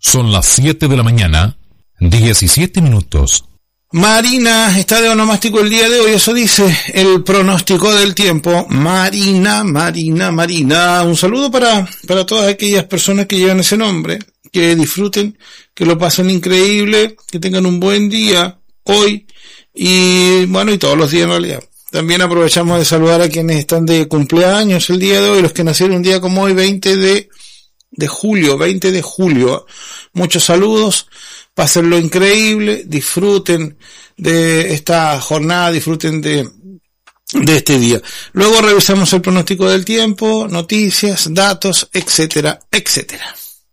Son las 7 de la mañana, 17 minutos. Marina está de onomástico el día de hoy, eso dice el pronóstico del tiempo. Marina. Un saludo para todas aquellas personas que llevan ese nombre, que disfruten, que lo pasen increíble, que tengan un buen día hoy y bueno, y todos los días en realidad. También aprovechamos de saludar a quienes están de cumpleaños el día de hoy, los que nacieron un día como hoy, 20 de julio. Muchos saludos. Pásenlo increíble, disfruten de esta jornada, disfruten de este día. Luego revisamos el pronóstico del tiempo, noticias, datos, etcétera.